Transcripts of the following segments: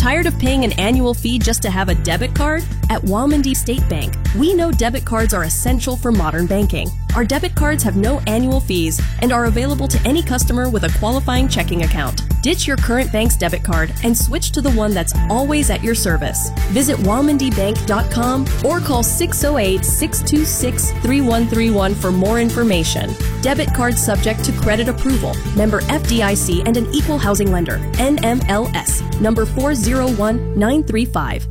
Tired of paying an annual fee just to have a debit card? At Walmondie State Bank, we know debit cards are essential for modern banking. Our debit cards have no annual fees and are available to any customer with a qualifying checking account. Ditch your current bank's debit card and switch to the one that's always at your service. Visit walmondiebank.com or call 608-626-3131 for more information. Debit card subject to credit approval. Member FDIC and an equal housing lender. NMLS. Number 401935.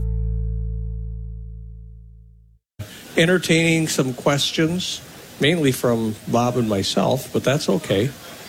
Entertaining some questions, mainly from Bob and myself, but that's okay.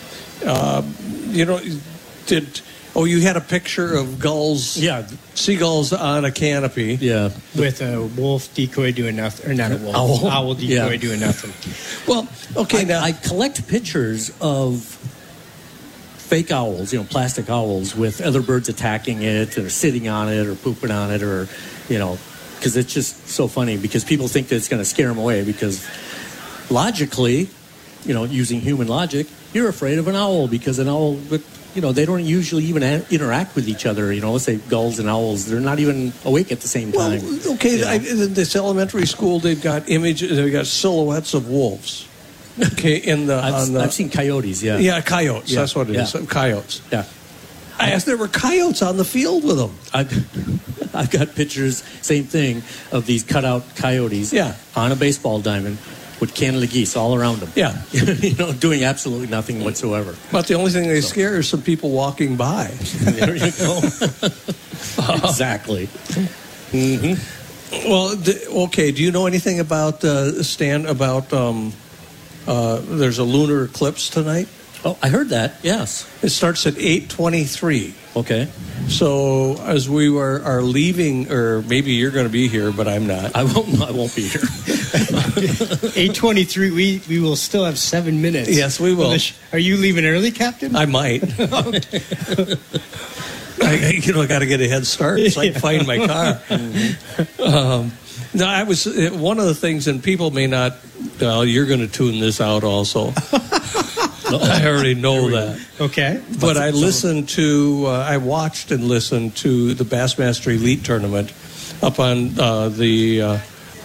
You had a picture of gulls, seagulls on a canopy. Yeah. With a wolf decoy doing nothing, or not a wolf, owl decoy doing nothing. Well, okay, now I collect pictures of fake owls, plastic owls with other birds attacking it or sitting on it or pooping on it or, because it's just so funny because people think that it's going to scare them away because logically, using human logic, you're afraid of an owl because an owl, they don't usually even interact with each other. Let's say gulls and owls, they're not even awake at the same time. Well, okay, in this elementary school, they've got silhouettes of wolves. Okay, I've seen coyotes. Yeah. Yeah, coyotes. Yeah. That's what it is. Coyotes. Yeah. I asked, there were coyotes on the field with them. I've got pictures, same thing, of these cutout coyotes on a baseball diamond with Canada geese all around them. Yeah. Doing absolutely nothing whatsoever. But the only thing they scare is some people walking by. There you go. Exactly. Mm-hmm. Well, okay, do you know anything about, there's a lunar eclipse tonight? Oh, I heard that, yes. It starts at 8:23. Okay. So as we are leaving, or maybe you're going to be here, but I'm not. I won't be here. 8:23. We will still have 7 minutes. Yes, we will. Are you leaving early, Captain? I might. I got to get a head start so I can find my car. No, I was one of the things, and people may not. Well, you're going to tune this out also. I already know that. Okay. But I I watched and listened to the Bassmaster Elite Tournament up on the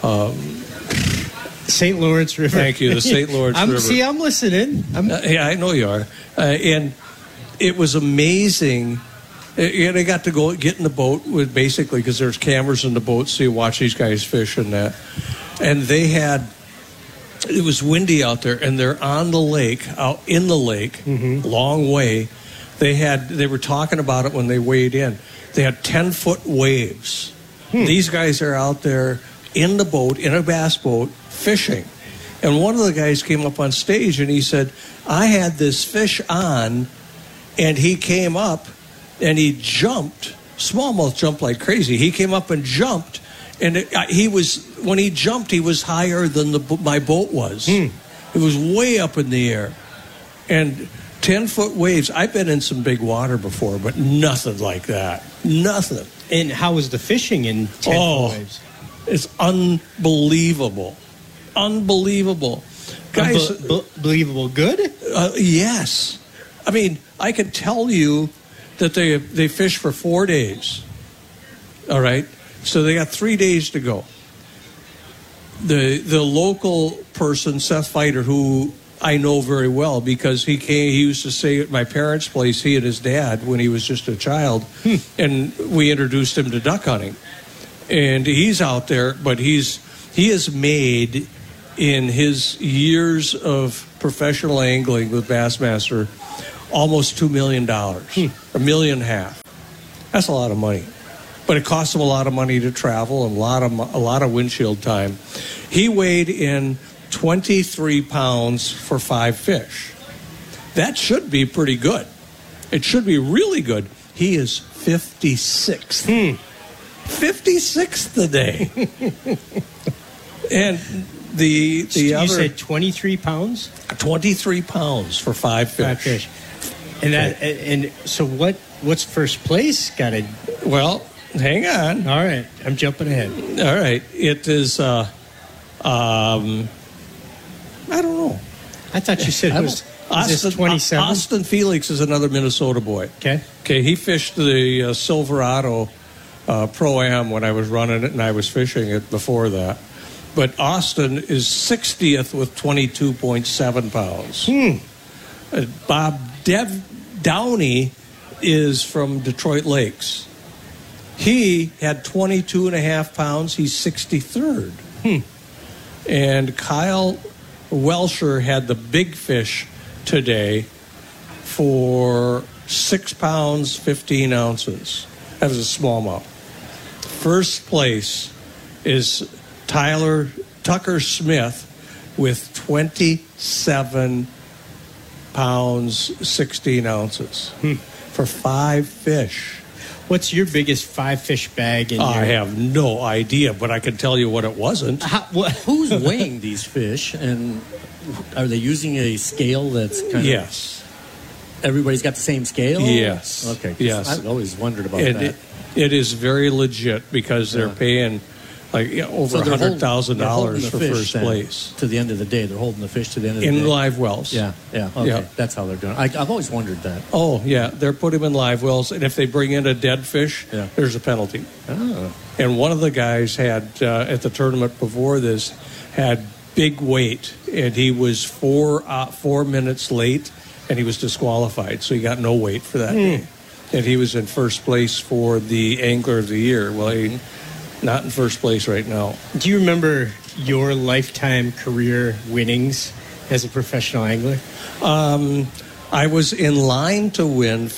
St. Lawrence River. Thank you, the St. Lawrence River. See, I'm listening. Yeah, I know you are. And it was amazing. I got to get in the boat with basically, because there's cameras in the boat, so you watch these guys fish and that. And it was windy out there, and they're on the lake, out in the lake, long way. They were talking about it when they weighed in. They had 10-foot waves. These guys are out there in the boat, in a bass boat, fishing. And one of the guys came up on stage, and he said, I had this fish on, and he came up, and he jumped. Smallmouth jumped like crazy. He came up and jumped. And when he jumped, he was higher than my boat was. It was way up in the air. And 10-foot waves. I've been in some big water before, but nothing like that. Nothing. And how was the fishing in 10-foot waves? It's unbelievable. Unbelievable. Guys, Unbelievable good? Yes. I mean, I can tell you that they fish for 4 days. All right? So they got 3 days to go. The local person, Seth Fighter, who I know very well because he used to stay at my parents' place, he and his dad, when he was just a child, and we introduced him to duck hunting. And he's out there, but he has made, in his years of professional angling with Bassmaster, almost $2 million, $1.5 million. That's a lot of money. But it costs him a lot of money to travel and a lot of windshield time. He weighed in 23 pounds for 5 fish. That should be pretty good. It should be really good. He is 56th. 56th today. And you said 23 pounds? 23 pounds for 5 fish. 5 fish. And so what's first place? Well, hang on. All right. I'm jumping ahead. All right. It is, I don't know. I thought you said it was Austin, 27. Austin Felix is another Minnesota boy. Okay. He fished the Silverado Pro-Am when I was running it, and I was fishing it before that. But Austin is 60th with 22.7 pounds. Bob Downey is from Detroit Lakes. He had 22.5 pounds. He's 63rd. And Kyle Welsher had the big fish today for 6 pounds, 15 ounces. That was a smallmouth. First place is Tucker Smith with 27 pounds, 16 ounces for 5 fish. What's your biggest 5-fish bag in I have no idea, but I can tell you what it wasn't. Who's weighing these fish, and are they using a scale that's kind Yes. of... Everybody's got the same scale? Yes. Okay. Yes. I've always wondered about And that. it is very legit because they're paying like over $100,000 for first place. To the end of the day. They're holding the fish to the end of the day. In live wells. Yeah. Okay. Yeah. That's how they're doing it. I've always wondered that. Oh, yeah. They're putting them in live wells, and if they bring in a dead fish, there's a penalty. Oh. And one of the guys had, at the tournament before this, had big weight, and he was 4 minutes late, and he was disqualified, so he got no weight for that day. And he was in first place for the Angler of the Year. Well, he's not in first place right now. Do you remember your lifetime career winnings as a professional angler? I was in line to win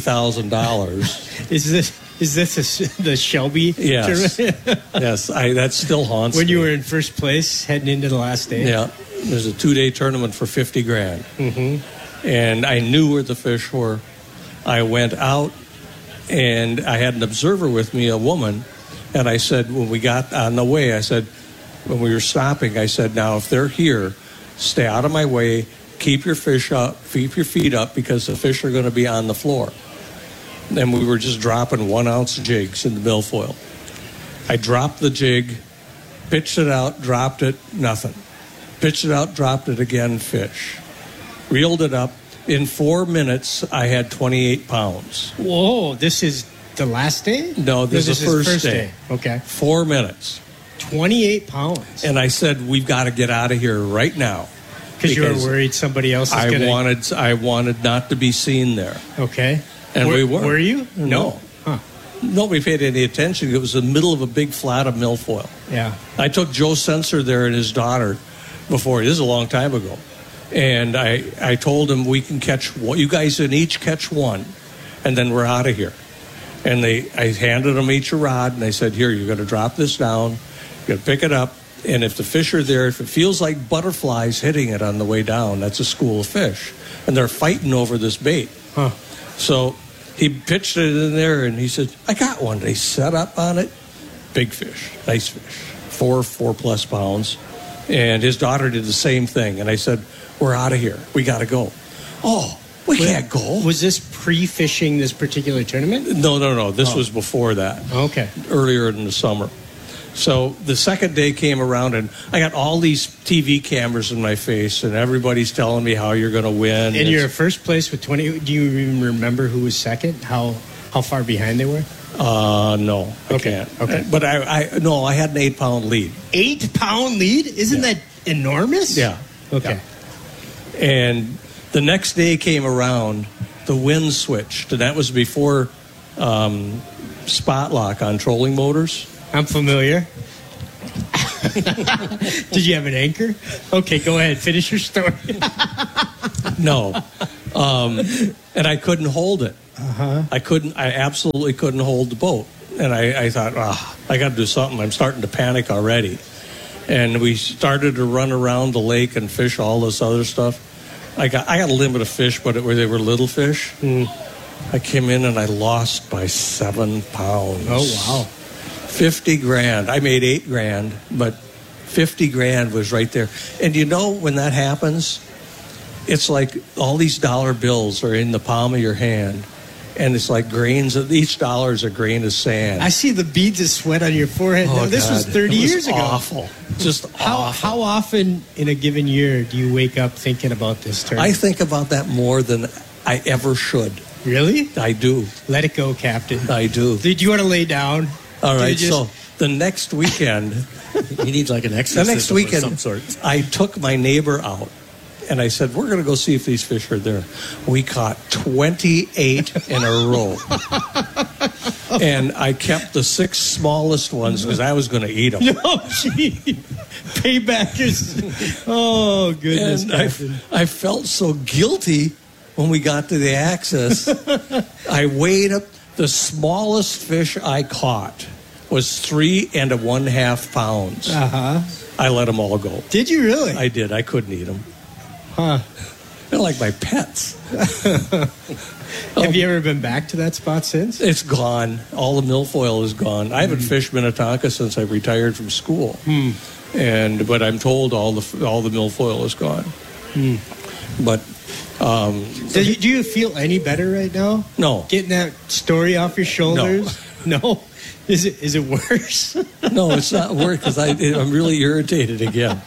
$50,000. Is this the Shelby Yes. tournament? Yes, that still haunts When me. you were in first place heading into the last day? Yeah, there's a 2-day tournament for $50,000. And I knew where the fish were. I went out, and I had an observer with me, a woman, and I said, when we got on the way, I said, when we were stopping, I said, now, if they're here, stay out of my way, keep your fish up, keep your feet up, because the fish are going to be on the floor. And we were just dropping 1-ounce jigs in the milfoil. I dropped the jig, pitched it out, dropped it, nothing. Pitched it out, dropped it again, fish. Reeled it up. In 4 minutes, I had 28 pounds. Whoa, this is the last day? No, this is the first day. Okay. 4 minutes. 28 pounds. And I said, we've got to get out of here right now. Because you were worried somebody else is going to... I wanted not to be seen there. Okay. And we weren't. Were you? No. Huh. Nobody paid any attention. It was the middle of a big flat of milfoil. Yeah. I took Joe Sensor there and his daughter before. This is a long time ago. And I told him, we can catch one. You guys can each catch one, and then we're out of here. And I handed them each a rod, and I said, here, you're going to drop this down. You're going to pick it up. And if the fish are there, if it feels like butterflies hitting it on the way down, that's a school of fish. And they're fighting over this bait. Huh. So he pitched it in there, and he said, I got one. They set up on it. Big fish. Nice fish. 4+ pounds. And his daughter did the same thing. And I said, we're out of here. We got to go. Oh, we can't go. Was this pre-fishing this particular tournament? No. This was before that. Okay. Earlier in the summer. So the second day came around, and I got all these TV cameras in my face, and everybody's telling me how you're going to win. And you're first place with 20. Do you even remember who was second? How far behind they were? No, I can't. Okay. But I had an 8-pound lead. 8-pound lead? Isn't that enormous? Yeah. Okay. Yeah. And the next day came around, the wind switched, and that was before spot lock on trolling motors. I'm familiar. Did you have an anchor? Okay, go ahead. Finish your story. No. And I couldn't hold it. I absolutely couldn't hold the boat. And I thought, I got to do something. I'm starting to panic already. And we started to run around the lake and fish all this other stuff. I got a limit of fish, but they were little fish. I came in and I lost by 7 pounds. Oh, wow. $50,000. I made $8,000, but $50,000 was right there. And you know, when that happens, it's like all these dollar bills are in the palm of your hand, and it's like grains. Each dollar is a grain of sand. I see the beads of sweat on your forehead. Oh, this was 30 years ago. Awful. Just awful. How often in a given year do you wake up thinking about this tournament? I think about that more than I ever should. Really? I do. Let it go, Captain. I do. Did you want to lay down? All right, just- so the next weekend, He needs like an the exorcism next weekend, of some sort. I took my neighbor out, and I said, we're going to go see if these fish are there. We caught 28 in a row. And I kept the 6 smallest ones because I was going to eat them. Oh, gee. Payback is. Oh, goodness. And Captain. I felt so guilty when we got to the access. I weighed up. The smallest fish I caught was 3 1/2 pounds. Uh-huh. I let them all go. Did you really? I did. I couldn't eat them. Huh. They're like my pets. Have you ever been back to that spot since? It's gone. All the milfoil is gone. I haven't fished Minnetonka since I retired from school, but I'm told all the milfoil is gone. But Do you feel any better right now? no, Getting that story off your shoulders? No. Is it worse? no, it's not work because I'm really irritated again.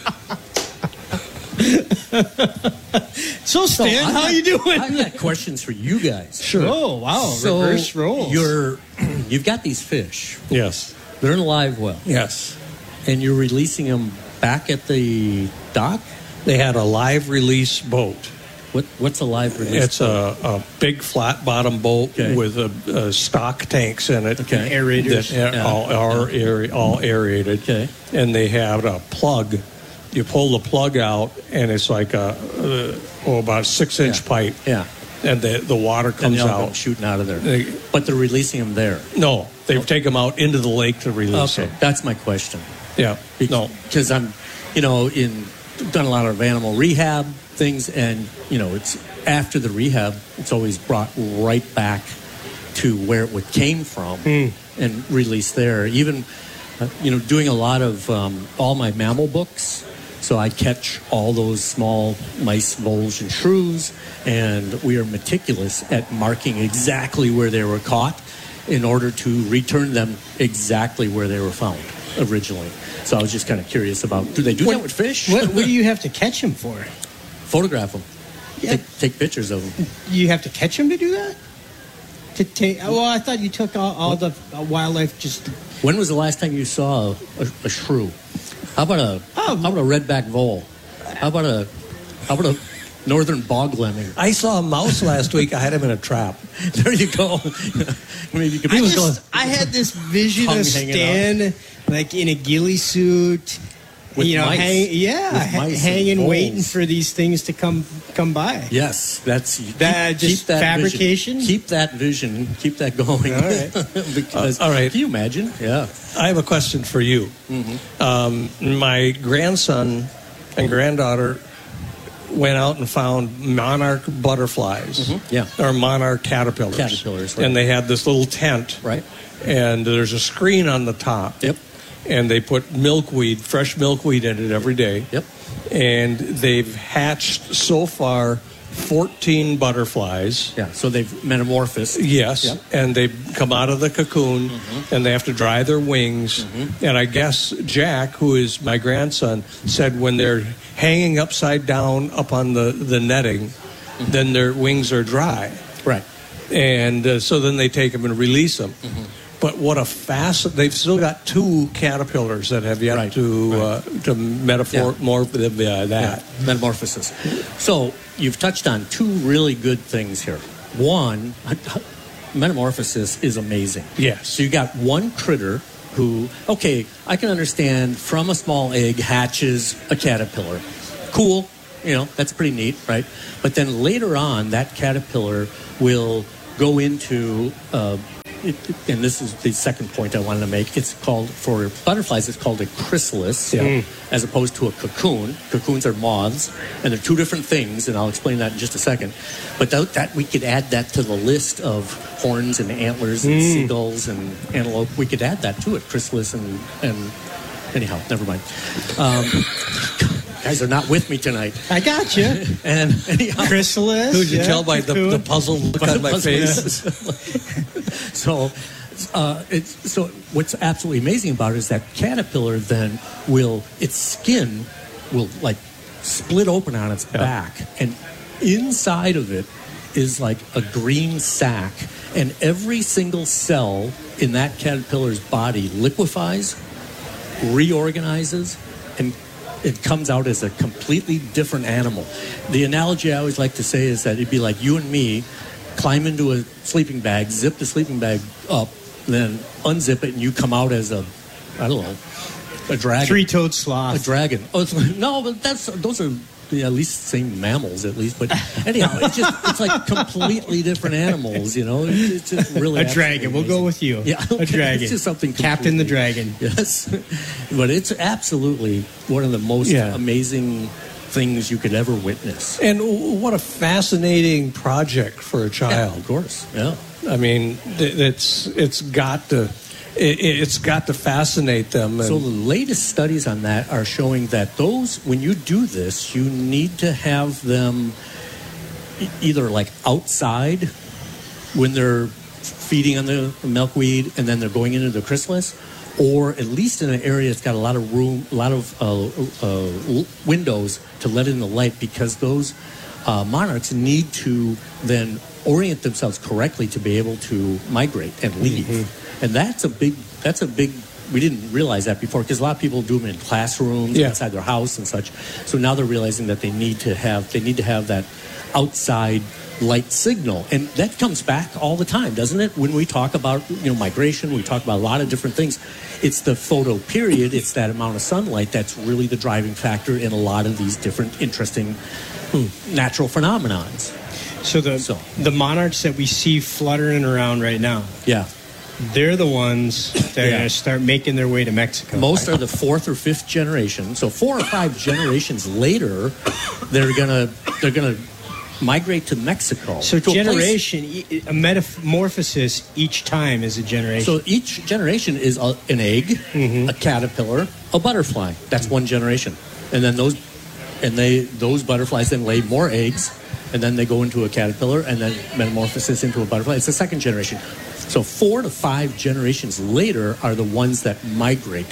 So, Stan, I've how got- you doing? I've got questions for you guys. Sure. Oh, wow. So Reverse roles. you've got these fish. Yes. They're in a live well, Yes. and you're releasing them back at the dock. They had a live release boat. What's a live release? It's a big flat bottom boat Okay. with stock tanks in it. Okay. Aerators. That Yeah. all aerated. Okay. And they have a plug. You pull the plug out, and it's like about 6-inch Yeah. pipe. Yeah. And the water And comes they all come out. shooting out of there. They- But they're releasing them there. No, they take them out into the lake to release Okay, them. that's my question. Yeah. No. Because I'm, done a lot of animal rehab things, and it's after the rehab, it's always brought right back to where it came from and released there. Even, doing a lot of all my mammal books. So I catch all those small mice, voles, and shrews, and we are meticulous at marking exactly where they were caught in order to return them exactly where they were found originally. So I was just kind of curious about, do they do that with fish? What do you have to catch them for? Photograph them. Yeah. Take pictures of them. You have to catch them to do that? To take? Well, I thought you took all the wildlife just. When was the last time you saw a shrew? How about a redback vole? How about a northern bog lemming? I saw a mouse last week. I had him in a trap. There you go. Maybe you could. I had this vision Tongue of hanging Stan like in a ghillie suit, With mice. With mice and hanging, voles. waiting for these things to come by. Yes, that's That just fabrication? Vision. Keep that vision. Keep that going. All right. Because all right. Can you imagine? Yeah. I have a question for you. My grandson and granddaughter went out and found monarch butterflies. Yeah. Or monarch caterpillars. Caterpillars, right. And they had this little tent. Right. And there's a screen on the top. Yep. And they put milkweed, fresh milkweed in it every day. Yep. And they've hatched so far 14 butterflies. Yeah. So they've metamorphosed. Yes, Yep. and they come out of the cocoon, and they have to dry their wings. And I guess Jack, who is my grandson, said when they're hanging upside down up on the netting, then their wings are dry. Right. And so then they take them and release them. But what a they've still got 2 caterpillars that have yet Right. to metamorph that. Metamorphosis. So you've touched on 2 really good things here. One, metamorphosis is amazing. Yes. So you got one critter who, okay, I can understand from a small egg hatches a caterpillar. Cool. That's pretty neat, right? But then later on, that caterpillar will go into and this is the second point I wanted to make. It's called, for butterflies, it's called a chrysalis, as opposed to a cocoon. Cocoons are moths, and they're 2 different things, and I'll explain that in just a second. But that we could add that to the list of horns and antlers and seagulls and antelope. We could add that to it, chrysalis and anyhow, never mind. Guys are not with me tonight. I got you. And anyhow, Chrysalis. Could you tell by the puzzled look on my face? So what's absolutely amazing about it is that caterpillar then its skin will like split open on its back, and inside of it is like a green sack, and every single cell in that caterpillar's body liquefies, reorganizes, and it comes out as a completely different animal. The analogy I always like to say is that it'd be like you and me climb into a sleeping bag, zip the sleeping bag up, then unzip it, and you come out as a dragon. Three-toed sloth. A dragon. Oh, no, but those are at least the same mammals, at least. But anyhow, it's like completely different animals, It's just really a dragon. We'll go with you. Yeah, okay. A dragon. It's just something Captain the Dragon. Yes, but it's absolutely one of the most amazing things you could ever witness. And what a fascinating project for a child. Yeah, of course. Yeah. I mean, it's got to fascinate them. So the latest studies on that are showing that when you do this, you need to have them either like outside when they're feeding on the milkweed and then they're going into the chrysalis, or at least in an area that's got a lot of room, a lot of windows to let in the light, because those monarchs need to then orient themselves correctly to be able to migrate and leave. Mm-hmm. And that's a big, we didn't realize that before, because a lot of people do them in classrooms, inside their house and such. So now they're realizing that they need to have that outside light signal. And that comes back all the time, doesn't it? When we talk about, migration, we talk about a lot of different things. It's the photoperiod, it's that amount of sunlight that's really the driving factor in a lot of these different interesting natural phenomenons. So the monarchs that we see fluttering around right now, they're the ones that are going to start making their way to Mexico. Most are the 4th or 5th generation. So 4 or 5 generations later, they're gonna migrate to Mexico. So generation, a metamorphosis each time is a generation. So each generation is an egg, a caterpillar, a butterfly. That's one generation, and then those butterflies then lay more eggs, and then they go into a caterpillar, and then metamorphosis into a butterfly. It's the second generation. So 4 to 5 generations later are the ones that migrate.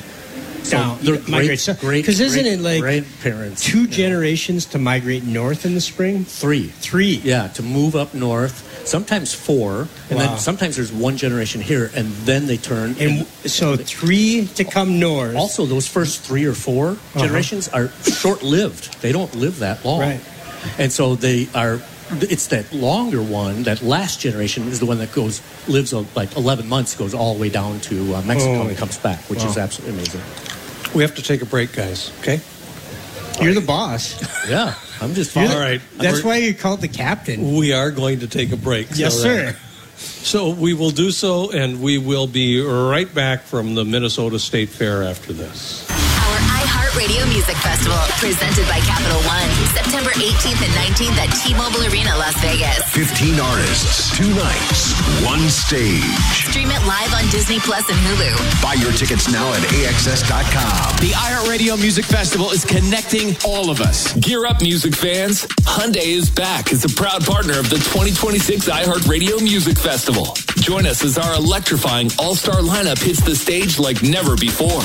So they're great, because isn't it like grandparents? 2 generations to migrate north in the spring? 3. Yeah, to move up north. Sometimes 4, and then sometimes there's 1 generation here, and then they turn. And so 3 to come north. Also, those first 3 or 4 generations are short-lived. They don't live that long. Right. And so they are. It's that longer one, that last generation is the one that lives like 11 months, goes all the way down to Mexico and comes back, which is absolutely amazing. We have to take a break, guys. Okay? You're the boss. Yeah, I'm just fine. All right. That's why you're called the captain. We are going to take a break. Yes, sir. So we will do so, and we will be right back from the Minnesota State Fair after this. iHeartRadio Music Festival, presented by Capital One, September 18th and 19th at T-Mobile Arena, Las Vegas. 15 artists, 2 nights, 1 stage. Stream it live on Disney Plus and Hulu. Buy your tickets now at AXS.com. The iHeartRadio Music Festival is connecting all of us. Gear up, music fans. Hyundai is back as a proud partner of the 2026 iHeartRadio Music Festival. Join us as our electrifying all-star lineup hits the stage like never before.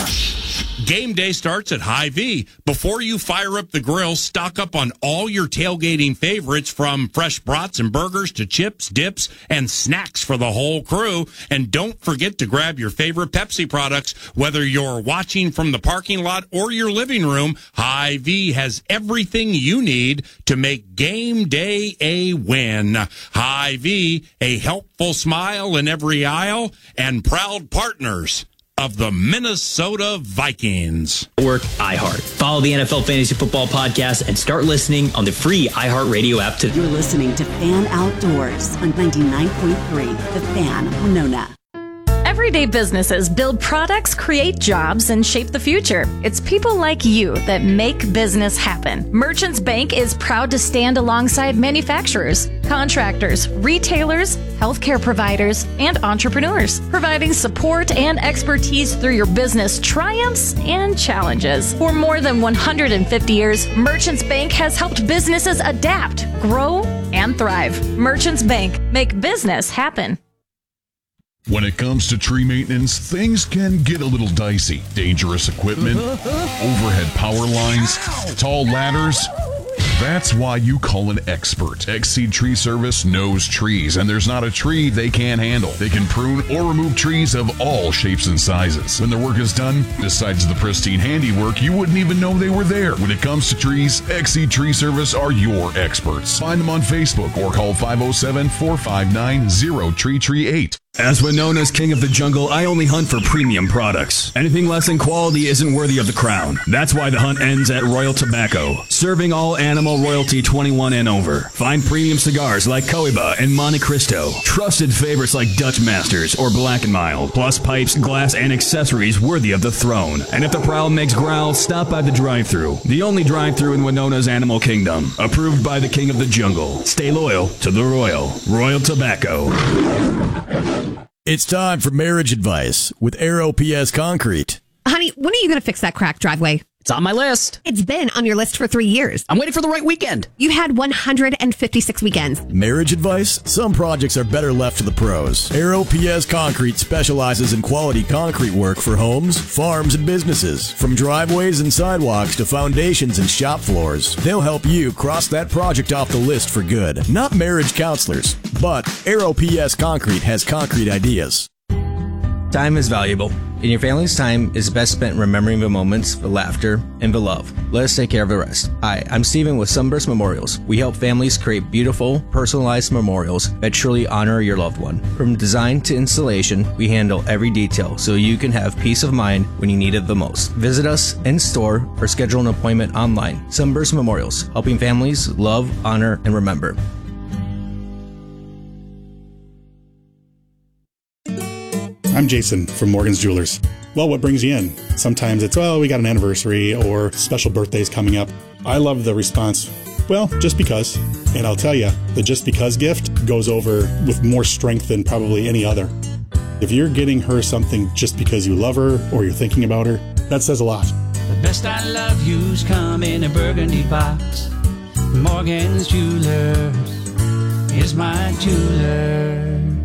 Game day starts at Hy-Vee. Before you fire up the grill, stock up on all your tailgating favorites, from fresh brats and burgers to chips, dips, and snacks for the whole crew. And don't forget to grab your favorite Pepsi products. Whether you're watching from the parking lot or your living room, Hy-Vee has everything you need to make game day a win. Hy-Vee, a helpful smile in every aisle, and proud partners of the Minnesota Vikings. Work iHeart. Follow the NFL Fantasy Football Podcast and start listening on the free iHeartRadio app today. You're listening to Fan Outdoors on 99.3 The Fan, Winona. Everyday businesses build products, create jobs, and shape the future. It's people like you that make business happen. Merchants Bank is proud to stand alongside manufacturers, contractors, retailers, healthcare providers, and entrepreneurs, providing support and expertise through your business triumphs and challenges. For more than 150 years, Merchants Bank has helped businesses adapt, grow, and thrive. Merchants Bank, make business happen. When it comes to tree maintenance, things can get a little dicey. Dangerous equipment, overhead power lines, tall ladders. That's why you call an expert. Exceed Tree Service knows trees, and there's not a tree they can't handle. They can prune or remove trees of all shapes and sizes. When their work is done, besides the pristine handiwork, you wouldn't even know they were there. When it comes to trees, Exceed Tree Service are your experts. Find them on Facebook or call 507-459-0338. As Winona's king of the jungle, I only hunt for premium products. Anything less in quality isn't worthy of the crown. That's why the hunt ends at Royal Tobacco, serving all animal royalty 21 and over. Find premium cigars like Cohiba and Monte Cristo, trusted favorites like Dutch Masters or Black & Mild, plus pipes, glass, and accessories worthy of the throne. And if the prowl makes growl, stop by the drive-thru, the only drive-thru in Winona's animal kingdom, approved by the king of the jungle. Stay loyal to the Royal Tobacco. It's time for marriage advice with Aero PS Concrete. Honey, when are you going to fix that cracked driveway? It's on my list. It's been on your list for 3 years. I'm waiting for the right weekend. You've had 156 weekends. Marriage advice? Some projects are better left to the pros. Aero PS Concrete specializes in quality concrete work for homes, farms, and businesses. From driveways and sidewalks to foundations and shop floors, they'll help you cross that project off the list for good. Not marriage counselors, but Aero PS Concrete has concrete ideas. Time is valuable, and your family's time is best spent remembering the moments, the laughter, and the love. Let us take care of the rest. Hi, I'm Steven with Sunburst Memorials. We help families create beautiful, personalized memorials that truly honor your loved one. From design to installation, we handle every detail so you can have peace of mind when you need it the most. Visit us in store or schedule an appointment online. Sunburst Memorials, helping families love, honor, and remember. I'm Jason from Morgan's Jewelers. Well, what brings you in? Sometimes it's, we got an anniversary or special birthdays coming up. I love the response, well, just because. And I'll tell you, the just because gift goes over with more strength than probably any other. If you're getting her something just because you love her or you're thinking about her, that says a lot. The best I love you's come in a burgundy box. Morgan's Jewelers is my jeweler.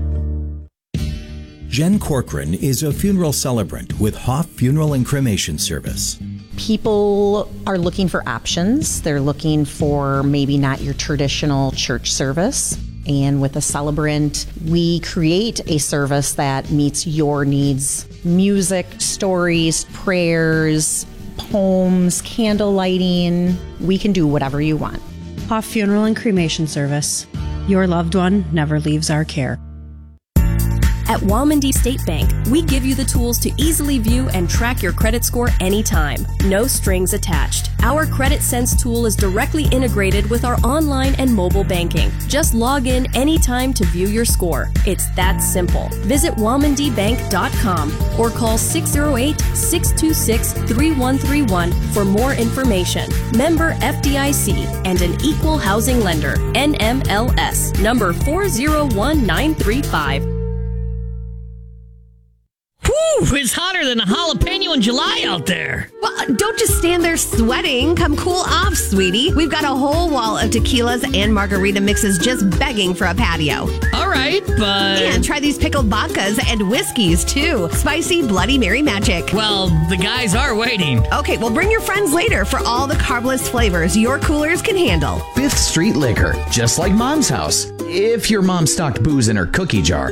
Jen Corcoran is a funeral celebrant with Hoff Funeral and Cremation Service. People are looking for options. They're looking for maybe not your traditional church service. And with a celebrant, we create a service that meets your needs. Music, stories, prayers, poems, candle lighting. We can do whatever you want. Hoff Funeral and Cremation Service. Your loved one never leaves our care. At Walmondie State Bank, we give you the tools to easily view and track your credit score anytime. No strings attached. Our Credit Sense tool is directly integrated with our online and mobile banking. Just log in anytime to view your score. It's that simple. Visit WalmondieBank.com or call 608-626-3131 for more information. Member FDIC and an equal housing lender. NMLS number 401935. Whew, it's hotter than a jalapeno in July out there. Well, don't just stand there sweating. Come cool off, sweetie. We've got a whole wall of tequilas and margarita mixes just begging for a patio. All right, but... And try these pickled vodkas and whiskeys, too. Spicy Bloody Mary magic. Well, the guys are waiting. Okay, well, bring your friends later for all the carbless flavors your coolers can handle. 5th Street Liquor, just like Mom's house. If your mom stocked booze in her cookie jar.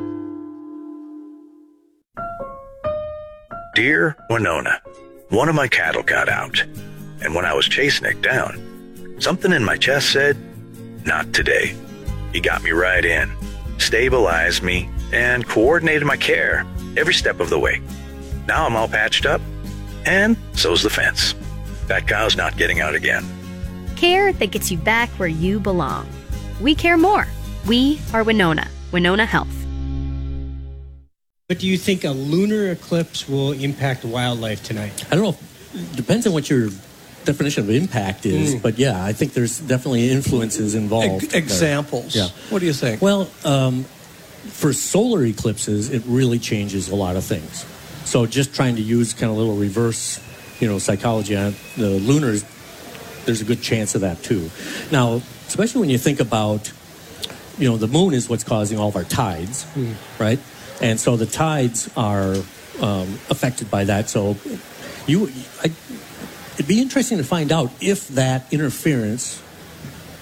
Dear Winona, one of my cattle got out, and when I was chasing it down, something in my chest said, not today. He got me right in, stabilized me, and coordinated my care every step of the way. Now I'm all patched up, and so's the fence. That cow's not getting out again. Care that gets you back where you belong. We care more. We are Winona. Winona Health. But do you think a lunar eclipse will impact wildlife tonight? I don't know. It depends on what your definition of impact is. But yeah, I think there's definitely influences involved. Examples. Yeah. What do you think? Well, for solar eclipses, it really changes a lot of things. So just trying to use kind of a little reverse, psychology on the lunars, there's a good chance of that too. Now, especially when you think about, the moon is what's causing all of our tides, right? And so the tides are affected by that. So it'd be interesting to find out if that interference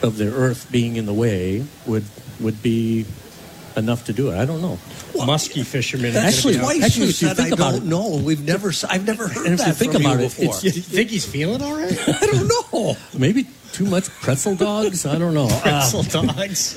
of the earth being in the way would be enough to do it. I don't know. Musky fishermen. Actually, if you said think I about don't know. I've never heard and if that you think from about you it, before. You think he's feeling all right? I don't know. Maybe too much pretzel dogs. I don't know. Pretzel dogs.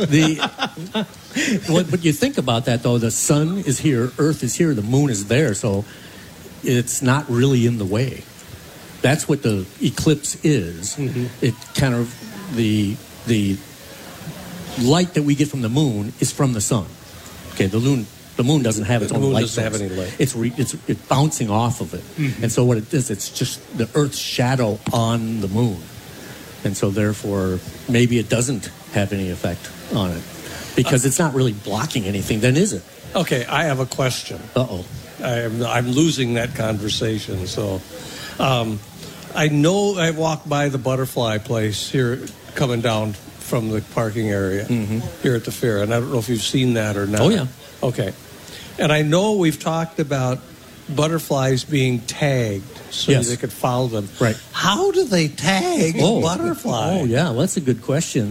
But you think about that though. The sun is here, Earth is here, the moon is there, so it's not really in the way. That's what the eclipse is. Mm-hmm. It kind of the light that we get from the moon is from the sun. Okay, the moon doesn't have its own light source. The moon doesn't have any light. It's bouncing off of it, and so what it is, it's just the Earth's shadow on the moon, and so therefore maybe it doesn't have any effect on it because it's not really blocking anything. Then is it? Okay, I have a question. Uh-oh. I'm losing that conversation. So, I know I walked by the butterfly place here, coming down from the parking area here at the fair, and I don't know if you've seen that or not. Oh yeah. Okay. And I know we've talked about butterflies being tagged so Yes. they could follow them. Right. How do they tag a butterfly? Oh, yeah, well, that's a good question.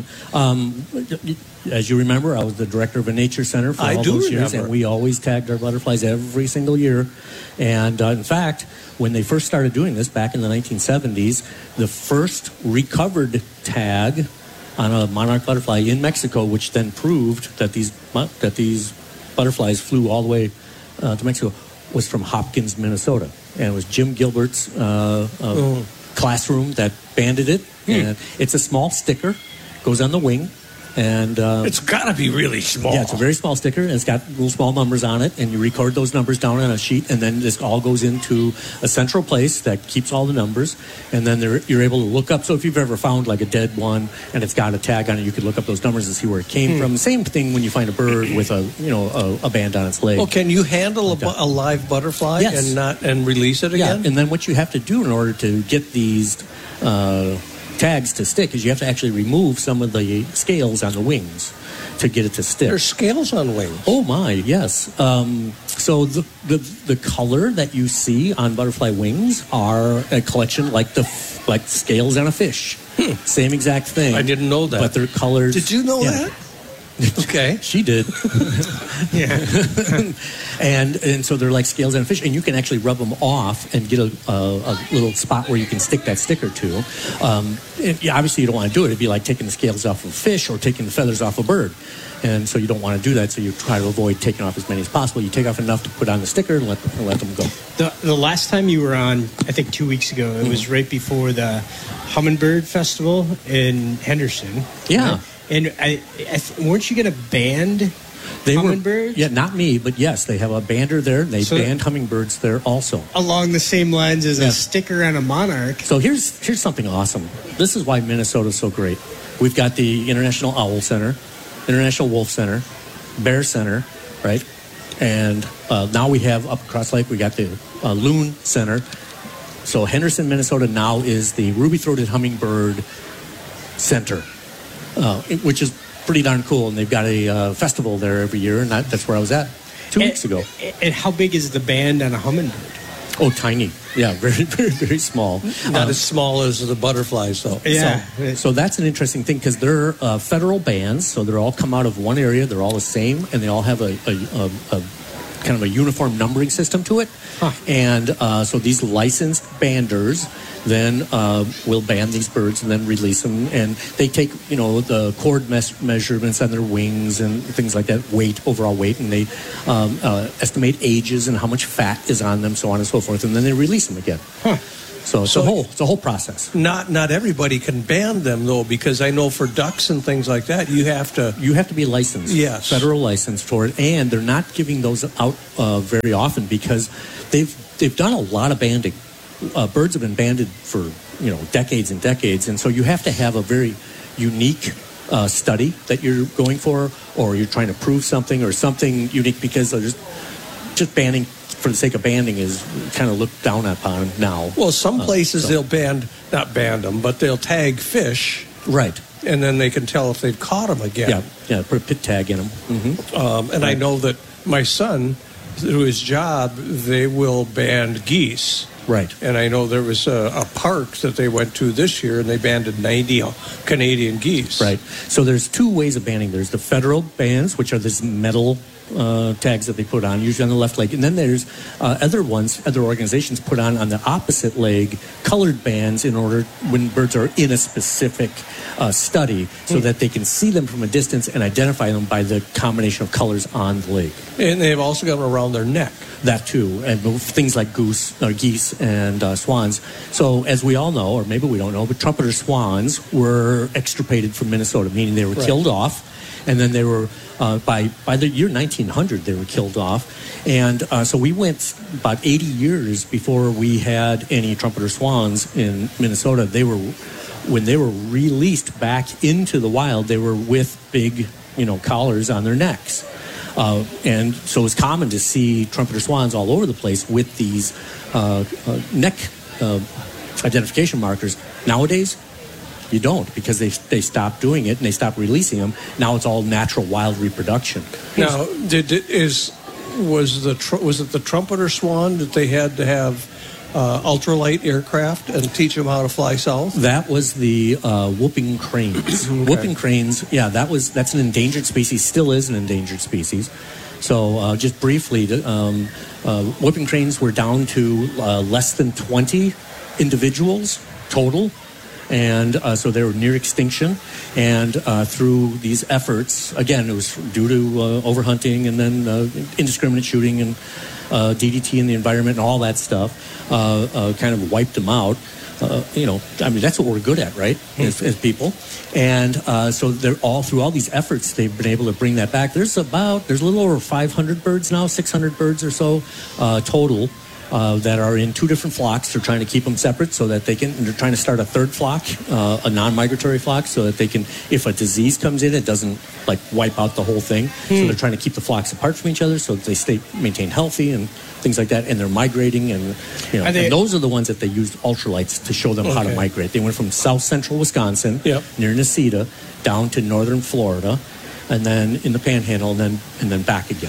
As you remember, I was the director of a nature center for all those years, and we always tagged our butterflies every single year. And in fact, when they first started doing this back in the 1970s, the first recovered tag on a monarch butterfly in Mexico, which then proved that these butterflies flew all the way to Mexico, was from Hopkins, Minnesota. And it was Jim Gilbert's classroom that banded it. And it's a small sticker, goes on the wing. And it's got to be really small. Yeah, it's a very small sticker, and it's got little small numbers on it, and you record those numbers down on a sheet, and then this all goes into a central place that keeps all the numbers, and then you're able to look up. So if you've ever found like a dead one and it's got a tag on it, you could look up those numbers and see where it came from. Same thing when you find a bird with a band on its leg. Well, can you handle a live butterfly and release it again? Yeah, and then what you have to do in order to get these tags to stick is you have to actually remove some of the scales on the wings to get it to stick. There's scales on wings. Oh my, yes. So the color that you see on butterfly wings are a collection like scales on a fish. Same exact thing. I didn't know that. But they're colors. Did you know that? Okay. She did. Yeah. and so they're like scales on a fish, and you can actually rub them off and get a little spot where you can stick that sticker to. Obviously, you don't want to do it. It'd be like taking the scales off of a fish or taking the feathers off a bird. And so you don't want to do that, so you try to avoid taking off as many as possible. You take off enough to put on the sticker and let them go. The last time you were on, I think 2 weeks ago, it was right before the Hummingbird Festival in Henderson. Yeah. Right? And weren't you going to band hummingbirds? Yeah, not me, but yes, they have a bander there. They band hummingbirds there also. Along the same lines as a sticker on a monarch. So here's something awesome. This is why Minnesota's so great. We've got the International Owl Center, International Wolf Center, Bear Center, right? And now we have up across lake, we got the Loon Center. So Henderson, Minnesota now is the ruby-throated hummingbird center. Which is pretty darn cool, and they've got a festival there every year, and that's where I was at 2 weeks ago. And how big is the band on a hummingbird? Oh, tiny. Yeah, very, very, very small. Not as small as the butterflies, though. Yeah. So that's an interesting thing because they're federal bands, so they're all come out of one area. They're all the same, and they all have a kind of a uniform numbering system to it. Huh. And so these licensed banders then will band these birds and then release them. And they take, the chord measurements on their wings and things like that, overall weight, and they estimate ages and how much fat is on them, so on and so forth. And then they release them again. Huh. So it's a whole process. Not everybody can band them though, because I know for ducks and things like that, you have to be licensed. Yes, federal license for it, and they're not giving those out very often because they've done a lot of banding. Birds have been banded for decades and decades, and so you have to have a very unique study that you're going for, or you're trying to prove something or something unique, because just banding for the sake of banding is kind of looked down upon now. Well, some places they'll not band them, but they'll tag fish. Right. And then they can tell if they've caught them again. Yeah, put a pit tag in them. Mm-hmm. I know that my son, through his job, they will band geese. Right. And I know there was a park that they went to this year, and they banned 90 Canadian geese. Right. So there's two ways of banning. There's the federal bans, which are this metal tags that they put on, usually on the left leg. And then there's other organizations put on the opposite leg, colored bands in order when birds are in a specific study so that they can see them from a distance and identify them by the combination of colors on the leg. And they've also got them around their neck. That too, and things like geese and swans. So as we all know, or maybe we don't know, but trumpeter swans were extirpated from Minnesota, meaning they were killed off. And then they were, by the year 1900, they were killed off. And so we went about 80 years before we had any trumpeter swans in Minnesota. When they were released back into the wild, they were with big, collars on their necks. And so it was common to see trumpeter swans all over the place with these neck identification markers. Nowadays, you don't, because they stopped doing it and they stopped releasing them. Now it's all natural wild reproduction. Now, was it the trumpeter swan that they had to have ultralight aircraft and teach them how to fly south? That was the whooping cranes. Okay. Whooping cranes, that's an endangered species, still is an endangered species. So just briefly, whooping cranes were down to less than 20 individuals total. And so they were near extinction. And through these efforts, again, it was due to overhunting and then indiscriminate shooting and DDT in the environment and all that stuff, kind of wiped them out. That's what we're good at, right, as people. And so they're through all these efforts, they've been able to bring that back. There's a little over 500 birds now, 600 birds or so total. That are in two different flocks. They're trying to keep them separate so that they're trying to start a third flock, a non-migratory flock, so that they can, if a disease comes in, it doesn't wipe out the whole thing. So they're trying to keep the flocks apart from each other so that they maintain healthy and things like that. And they're migrating, and and those are the ones that they used ultralights to show them how to migrate. They went from south central Wisconsin, near Necedah, down to northern Florida, and then in the Panhandle, and then back again.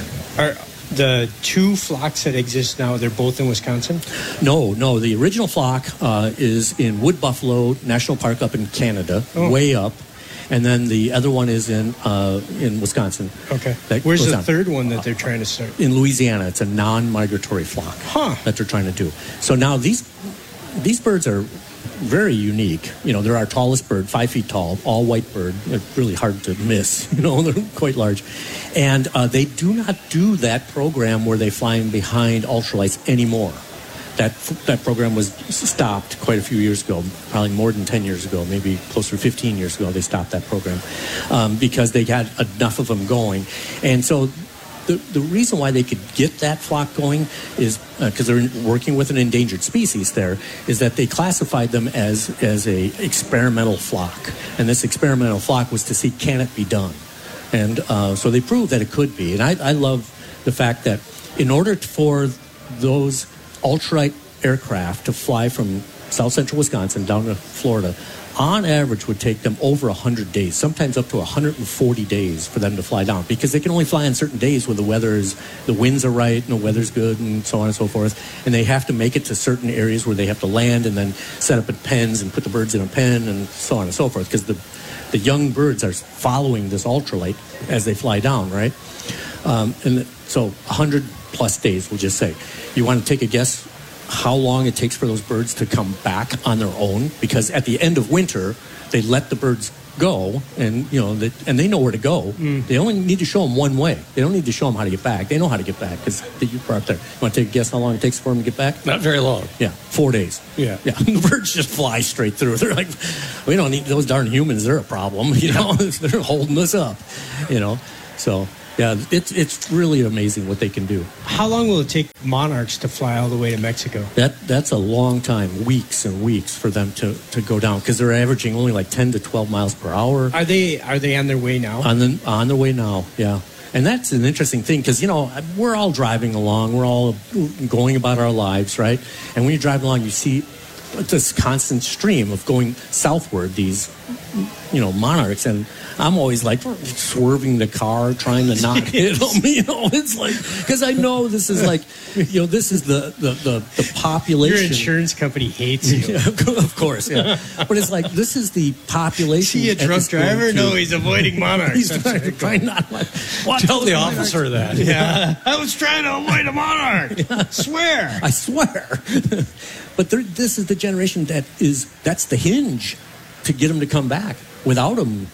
The two flocks that exist now, they're both in Wisconsin? No. The original flock is in Wood Buffalo National Park up in Canada, way up. And then the other one is in Wisconsin. Okay. Where's the third one that they're trying to start? In Louisiana. It's a non-migratory flock that they're trying to do. So now these birds are very unique. They're our tallest bird, 5 feet tall, all white bird. They're really hard to miss. They're quite large. And they do not do that program where they fly in behind ultralights anymore. That program was stopped quite a few years ago, probably more than 10 years ago, maybe closer to 15 years ago. They stopped that program because they had enough of them going. And so the reason why they could get that flock going is because they're working with an endangered species there, is that they classified them as a experimental flock. And this experimental flock was to see, can it be done? And so they proved that it could be. And I love the fact that in order for those ultralight aircraft to fly from south central Wisconsin down to Florida, on average would take them over 100 days, sometimes up to 140 days for them to fly down, because they can only fly on certain days when the winds are right and the weather's good and so on and so forth. And they have to make it to certain areas where they have to land and then set up in pens and put the birds in a pen and so on and so forth, because the young birds are following this ultralight as they fly down, right? And so 100 plus days, we'll just say. You want to take a guess how long it takes for those birds to come back on their own? Because at the end of winter, they let the birds go, and they know where to go. They only need to show them one way. They don't need to show them how to get back. They know how to get back because you are up there. You want to take a guess how long it takes for them to get back? Not very long. Yeah, 4 days. Yeah. The birds just fly straight through. They're like, we don't need those darn humans. They're a problem. They're holding us up. So. Yeah, it's really amazing what they can do. How long will it take monarchs to fly all the way to Mexico? That's a long time, weeks and weeks for them to go down, because they're averaging only like 10 to 12 miles per hour. Are they on their way now? On their way now, yeah. And that's an interesting thing, because, we're all driving along. We're all going about our lives, right? And when you drive along, you see this constant stream of going southward, these, monarchs, and I'm always like swerving the car, trying to not hit them. It's like, because I know this is like, this is the population. Your insurance company hates you. Yeah, of course, yeah. But it's like, this is the population. See a drunk driver? No, he's avoiding monarchs. He's trying not like. Tell the officer that. Yeah. I was trying to avoid a monarch. Yeah. I swear. But this is the generation that's the hinge to get them to come back. Without them,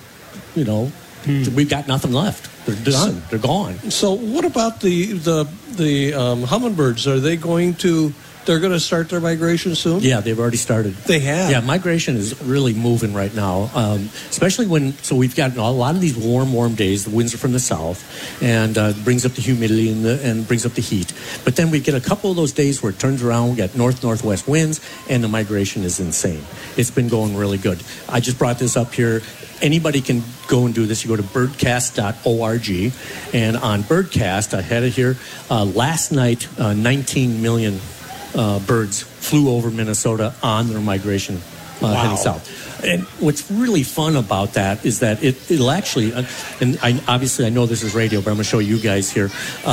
we've got nothing left. They're done. They're gone. So what about the hummingbirds? Are they going to? They're going to start their migration soon? Yeah, they've already started. They have? Yeah, migration is really moving right now, especially so we've got a lot of these warm days. The winds are from the south, and brings up the humidity and brings up the heat. But then we get a couple of those days where it turns around, we got northwest winds, and the migration is insane. It's been going really good. I just brought this up here. Anybody can go and do this. You go to birdcast.org, and on Birdcast, I had it here, last night, 19 million birds flew over Minnesota on their migration heading south. And what's really fun about that is that it'll actually, and obviously I know this is radio, but I'm going to show you guys here.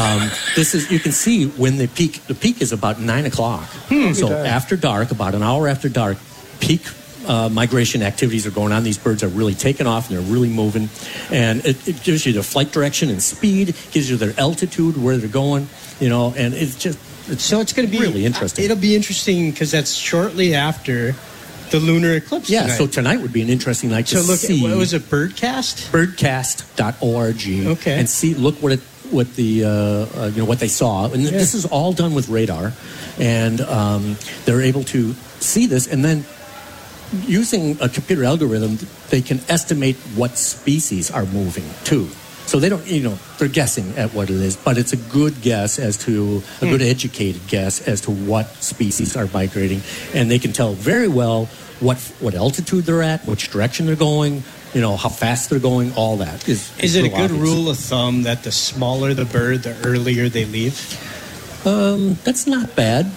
You can see when the peak is about 9 o'clock. So after dark, about an hour after dark, peak migration activities are going on. These birds are really taking off and they're really moving. And it gives you their flight direction and speed, gives you their altitude, where they're going, and it's just, so it's going to be really interesting. It'll be interesting because that's shortly after the lunar eclipse. Yeah, tonight. So tonight would be an interesting night to see. What was it? Birdcast. Birdcast.org. Okay. And look what they saw, and this is all done with radar, and they're able to see this, and then using a computer algorithm, they can estimate what species are moving too. So they don't, they're guessing at what it is, but it's a good guess a good educated guess as to what species are migrating. And they can tell very well what altitude they're at, which direction they're going, how fast they're going, all that. Is it a good rule of thumb that the smaller the bird, the earlier they leave? That's not bad.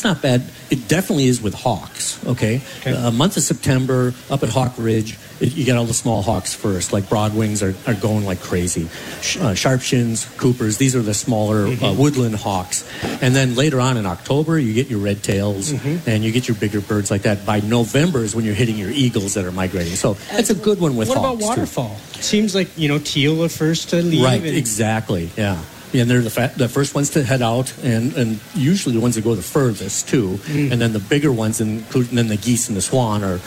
It definitely is with hawks, okay? Month of September, up at Hawk Ridge, you get all the small hawks first, like broadwings are going like crazy. Sharpshins, Coopers, these are the smaller woodland hawks. And then later on in October, you get your red tails, and you get your bigger birds like that. By November is when you're hitting your eagles that are migrating. So that's a good one with hawks. What about waterfowl? It seems like, teal are first to leave. Right, exactly, yeah. And they're the first ones to head out, and usually the ones that go the furthest too. And then the bigger ones, including then the geese and the swan, are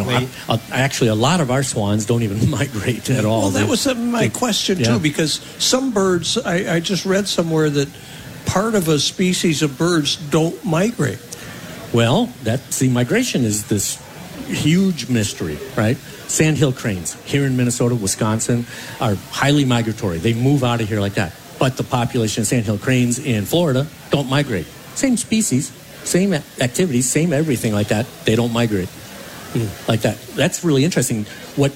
actually a lot of our swans don't even migrate at all. Well, that was my question too, because some birds, I just read somewhere that part of a species of birds don't migrate. Well, migration is this huge mystery, right? Sandhill cranes here in Minnesota, Wisconsin are highly migratory. They move out of here like that. But the population of sandhill cranes in Florida don't migrate. Same species, same activities, same everything like that. They don't migrate like that. That's really interesting. What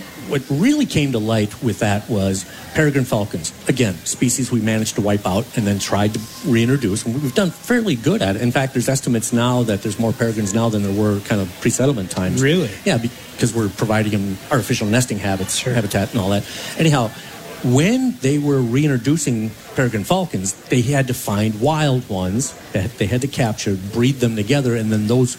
really came to light with that was peregrine falcons. Again, species we managed to wipe out and then tried to reintroduce. And we've done fairly good at it. In fact, there's estimates now that there's more peregrines now than there were kind of pre-settlement times. Really? Yeah, because we're providing them artificial nesting habitat and all that. Anyhow, when they were reintroducing peregrine falcons, they had to find wild ones that they had to capture, breed them together, and then those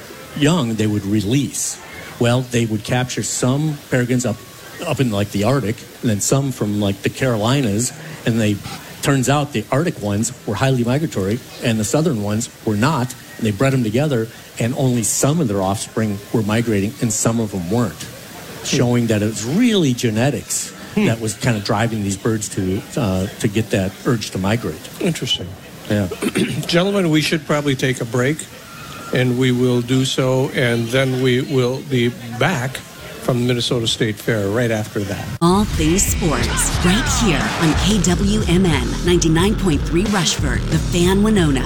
young they would release. Well, they would capture some peregrines up in like the Arctic, and then some from like the Carolinas, and turns out the Arctic ones were highly migratory, and the southern ones were not, and they bred them together, and only some of their offspring were migrating, and some of them weren't, showing that it was really genetics that was kind of driving these birds to get that urge to migrate. Interesting. Yeah. Gentlemen, we should probably take a break, and we will do so, and then we will be back from the Minnesota State Fair right after that. All things sports, right here on KWMN 99.3 Rushford, The Fan, Winona.